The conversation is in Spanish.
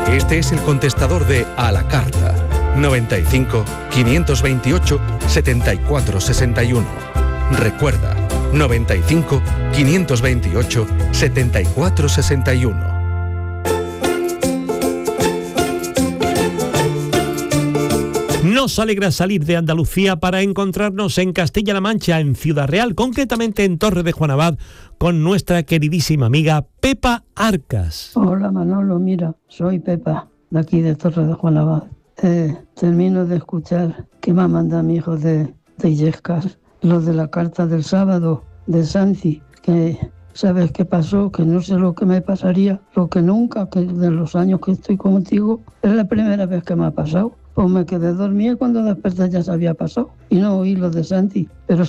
Este es el contestador de A la Carta. 95 528 74 61. Recuerda, 95 528 74 61. Nos alegra salir de Andalucía para encontrarnos en Castilla-La Mancha, en Ciudad Real, concretamente en Torre de Juan Abad, con nuestra queridísima amiga Pepa Arcas. Hola Manolo, mira, soy Pepa, de aquí de Torre de Juan Abad. Termino de escuchar que me manda mi hijo de Illescas, lo de la carta del sábado de Santi, que sabes qué pasó, que no sé lo que me pasaría, lo que nunca, que de los años que estoy contigo, es la primera vez que me ha pasado. Pues me quedé dormida, cuando desperté ya se había pasado y no oí lo de Santi, pero